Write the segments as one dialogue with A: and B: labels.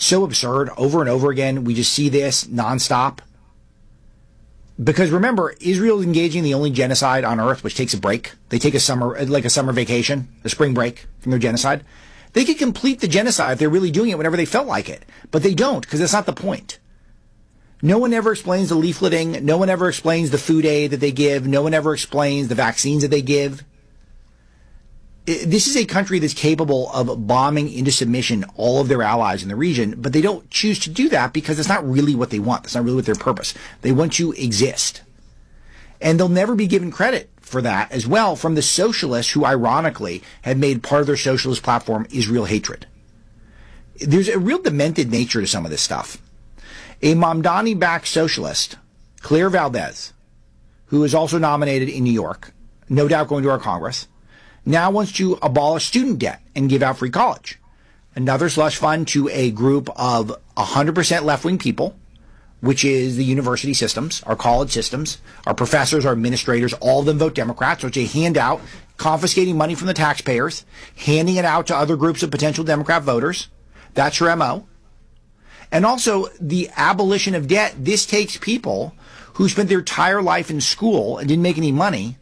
A: so absurd. Over and over again, we just see this nonstop. Because remember, Israel is engaging in the only genocide on earth which takes a break. They take a summer vacation, a spring break from their genocide. They could complete the genocide if they're really doing it whenever they felt like it. But they don't, because that's not the point. No one ever explains the leafleting. No one ever explains the food aid that they give. No one ever explains the vaccines that they give. This is a country that's capable of bombing into submission all of their allies in the region, but they don't choose to do that because it's not really what they want. That's not really what their purpose. They want to exist. And they'll never be given credit for that as well from the socialists who ironically have made part of their socialist platform Israel hatred. There's a real demented nature to some of this stuff. A Mamdani-backed socialist, Claire Valdez, who is also nominated in New York, no doubt going to our Congress, now wants to abolish student debt and give out free college. Another slush fund to a group of 100% left-wing people, which is the university systems, our college systems, our professors, our administrators, all of them vote Democrats, which they hand out, confiscating money from the taxpayers, handing it out to other groups of potential Democrat voters. That's your MO. And also the abolition of debt. This takes people who spent their entire life in school and didn't make any money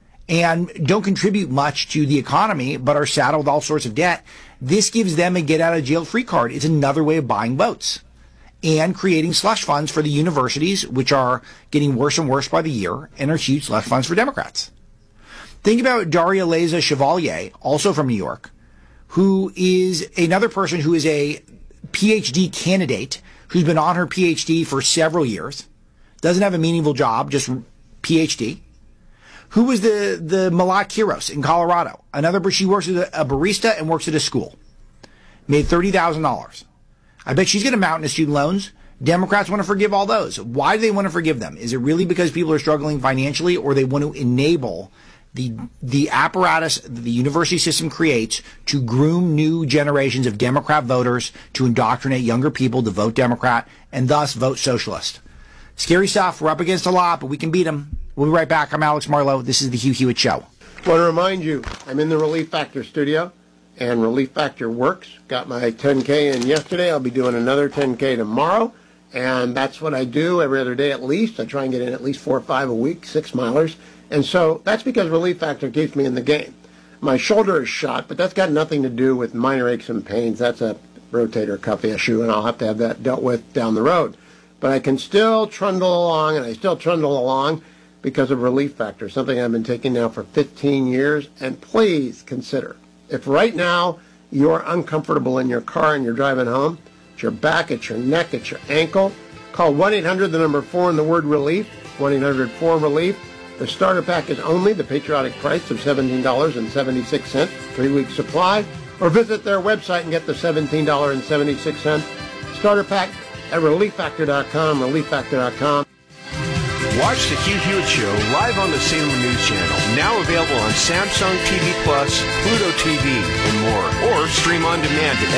A: and don't contribute much to the economy, but are saddled with all sorts of debt. This gives them a get-out-of-jail-free card. It's another way of buying votes and creating slush funds for the universities, which are getting worse and worse by the year, and are huge slush funds for Democrats. Think about Daria Leza Chevalier, also from New York, who is another person who is a PhD candidate who's been on her PhD for several years, doesn't have a meaningful job, just PhD, who was the Malat Kiros in Colorado. She works as a barista and works at a school. Made $30,000. I bet she's going to mount into student loans. Democrats want to forgive all those. Why do they want to forgive them? Is it really because people are struggling financially, or they want to enable the apparatus that the university system creates to groom new generations of Democrat voters, to indoctrinate younger people to vote Democrat and thus vote socialist? Scary stuff. We're up against a lot, but we can beat them. We'll be right back. I'm Alex Marlow. This is the Hugh Hewitt Show.
B: I want to remind you, I'm in the Relief Factor studio, and Relief Factor works. Got my 10K in yesterday. I'll be doing another 10K tomorrow, and that's what I do every other day at least. I try and get in at least 4 or 5 a week, 6 milers. And so that's because Relief Factor keeps me in the game. My shoulder is shot, but that's got nothing to do with minor aches and pains. That's a rotator cuff issue, and I'll have to have that dealt with down the road. But I can still trundle along, and I still trundle along because of Relief Factor, something I've been taking now for 15 years. And please consider, if right now you're uncomfortable in your car and you're driving home, it's your back, it's your neck, it's your ankle, call 1-800, the number 4 and the word relief, 1-800-4-RELIEF. The starter pack is only the patriotic price of $17.76, 3-week supply, or visit their website and get the $17.76 starter pack at relieffactor.com, relieffactor.com.
C: Watch the Hugh Hewitt Show live on the Salem News Channel, now available on Samsung TV Plus, Pluto TV, and more, or stream on demand at